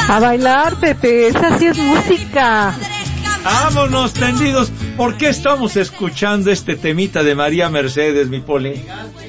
A bailar, Pepe, esa sí es música. Vámonos tendidos. ¿Por qué estamos escuchando este temita de María Mercedes, mi Poli?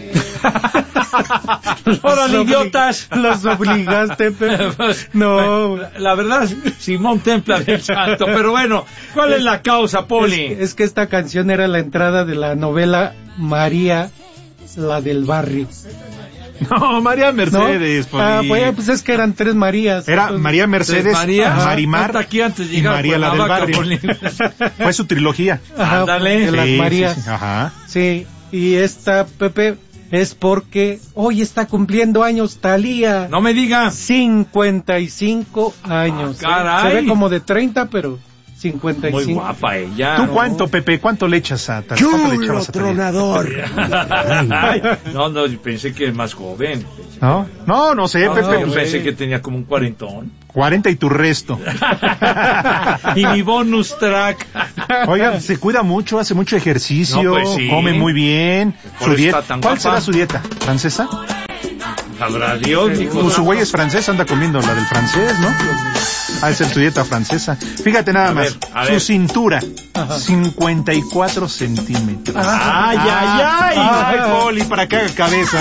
¡Órale, idiotas! Los obligaste, Pepe. No. La verdad, Simón Templa del Santo. Pero bueno, ¿cuál es la causa, Poli? Es que esta canción era la entrada de la novela María, la del barrio. No, María Mercedes, ¿No? Pues es que eran tres Marías. Era María Mercedes, María, Marimar aquí antes de y María la del barrio. Fue su trilogía. Ajá, ándale. De las Marías. Sí, ajá. Sí, y esta, Pepe, es porque hoy está cumpliendo años Thalía. No me digas. 55 años. Caray. Se ve como de 30, pero 55. Muy guapa ella. ¿Tú cuánto, Pepe? ¿Cuánto le echas a Thalía? ¿Cuánto le echabas a Thalía? Tronador. No, pensé que es más joven. No sé, Pepe. Yo pensé que tenía como un 40. 40 y tu resto. Y mi bonus track. Oiga, se cuida mucho, hace mucho ejercicio, no, pues sí. Come muy bien. Su dieta. ¿Cuál será su dieta? ¿Francesa? Sabrá Dios, hijo. Pues su güey es francés, anda comiendo la del francés, ¿no? Ha de ser su dieta francesa. Fíjate nada más, su cintura, 54 centímetros. Ay, Poli, para que haga cabeza,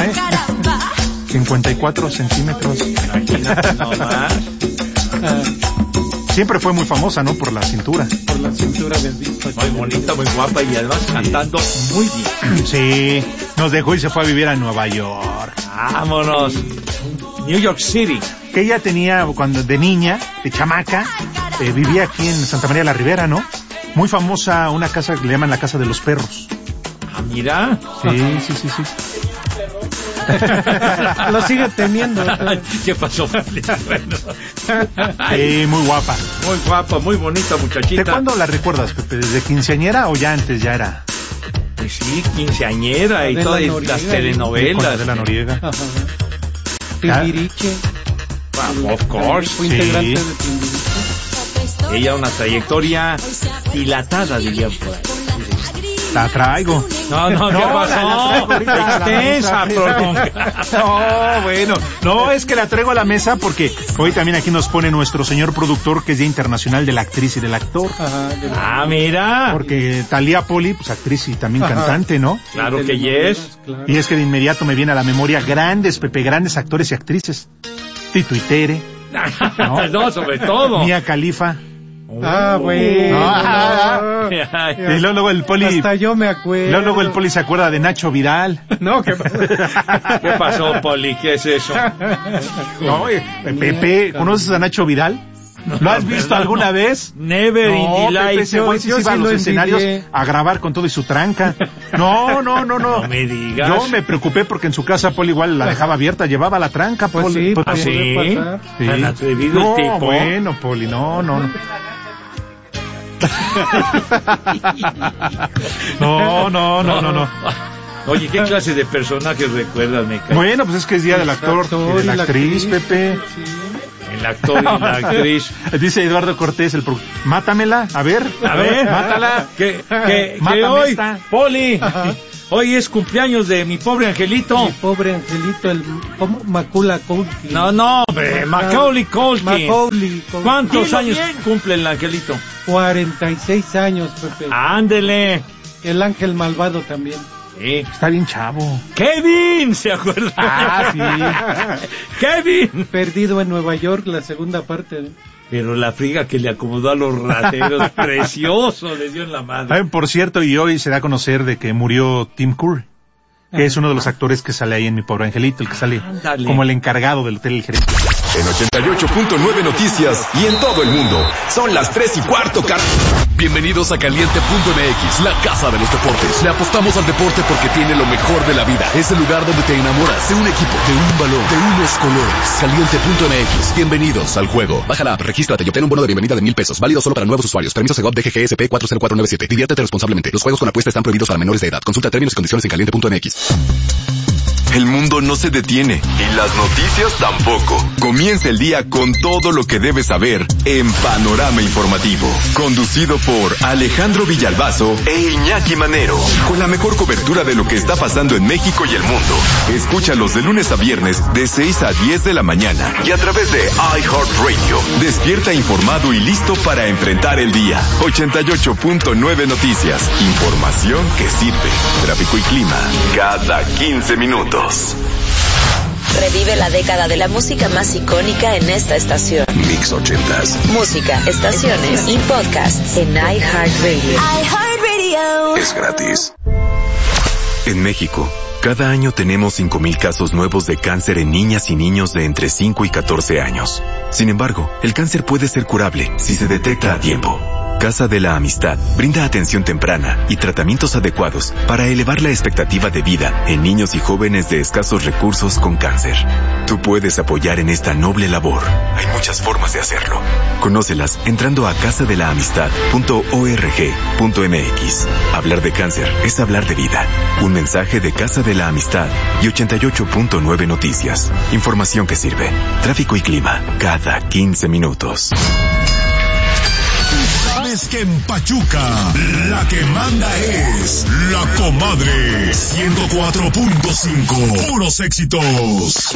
54 centímetros. Imagínate nomás. Siempre fue muy famosa, ¿no? Por la cintura. Por la cintura del disco. Muy bonita, muy guapa y además cantando muy bien. Sí, nos dejó y se fue a vivir a Nueva York. Vámonos. New York City. Que ella tenía, cuando de niña, de chamaca, vivía aquí en Santa María la Ribera, ¿no? Muy famosa una casa que le llaman la Casa de los Perros. Ah, mira. Sí. Lo sigue teniendo. ¿Qué pasó? Bueno. Muy guapa. Muy guapa, muy bonita muchachita. ¿De cuándo la recuerdas, Pepe? ¿Desde quinceañera o ya antes ya era? Pues sí, quinceañera y todas las telenovelas. De la Noriega. Timbiriche. Of course. Fue integrante de Timbiriche. Ella una trayectoria dilatada, diría por ahí. La traigo. No, ¿qué pasó? Extensa, No, bueno. No, es que la traigo a la mesa porque hoy también aquí nos pone nuestro señor productor que es Día Internacional de la Actriz y del Actor. Mira. Porque Thalía Poli, pues actriz y también cantante, ¿no? Claro que yes. Claro. Y es que de inmediato me viene a la memoria grandes actores y actrices. Tito y Tere. No, sobre todo. Mia Khalifa. Bueno. Y luego el Poli. Hasta yo me acuerdo. Luego el Poli se acuerda de Nacho Vidal. No, ¿qué pasó? ¿Qué pasó, Poli? ¿Qué es eso? No, Pepe, ¿conoces a Nacho Vidal? ¿Lo has visto alguna vez? Never in the life. Ese güey sí iba a los escenarios a grabar con todo y su tranca. No. No me digas. Yo me preocupé porque en su casa Poli igual la dejaba abierta, llevaba la tranca, pues Poli. Sí, sí. Tan atrevido el tipo. Bueno, Poli, no. No. Oye, ¿qué clase de personajes recuerdas, me cae? Bueno, pues es que es Día del Actor y de la Actriz, Pepe. Sí. El actor y la actriz. Dice Eduardo Cortés, mátamela, a ver, mátala. Que Mátame hoy, Poli, hoy es cumpleaños de mi pobre angelito. Mi pobre angelito, ¿cómo? Macaulay Culkin. No, hombre, Macaulay Culkin. ¿Cuántos años cumple el angelito? 46 años, Pepe. Ándele. El ángel malvado también. Sí. Está bien chavo. Kevin, ¿se acuerda? Sí. Kevin. Perdido en Nueva York, la segunda parte. Pero la friga que le acomodó a los rateros, precioso, le dio en la madre. Por cierto, y hoy se da a conocer de que murió Tim Curry, que es uno de los actores que sale ahí en Mi Pobre Angelito, el que sale como el encargado del hotel El Gerente. En 88.9 Noticias y en todo el mundo. Son las 3:15. Bienvenidos a Caliente.mx, la casa de los deportes. Le apostamos al deporte porque tiene lo mejor de la vida. Es el lugar donde te enamoras de un equipo, de un balón, de unos colores. Caliente.mx. Bienvenidos al juego. Baja la app, regístrate y obtén un bono de bienvenida de $1,000. Válido solo para nuevos usuarios. Permiso Segov DGGSP 40497. Diviértete responsablemente. Los juegos con apuesta están prohibidos para menores de edad. Consulta términos y condiciones en Caliente.mx. El mundo no se detiene y las noticias tampoco. Comienza el día con todo lo que debes saber en Panorama Informativo. Conducido por Alejandro Villalbazo e Iñaki Manero. Con la mejor cobertura de lo que está pasando en México y el mundo. Escúchalos de lunes a viernes de 6 a 10 de la mañana y a través de iHeartRadio. Despierta informado y listo para enfrentar el día. 88.9 Noticias. Información que sirve. Tráfico y clima cada 15 minutos. Revive la década de la música más icónica en esta estación. Mix 80s. Música, estaciones y podcasts en iHeartRadio. Es gratis. En México, cada año tenemos 5,000 casos nuevos de cáncer en niñas y niños de entre 5 y 14 años. Sin embargo, el cáncer puede ser curable si se detecta a tiempo. Casa de la Amistad brinda atención temprana y tratamientos adecuados para elevar la expectativa de vida en niños y jóvenes de escasos recursos con cáncer. Tú puedes apoyar en esta noble labor. Hay muchas formas de hacerlo. Conócelas entrando a casadelaamistad.org.mx. Hablar de cáncer es hablar de vida. Un mensaje de Casa de la Amistad y 88.9 Noticias. Información que sirve. Tráfico y clima cada 15 minutos. Sabes que en Pachuca la que manda es La Comadre 104.5. Puros éxitos.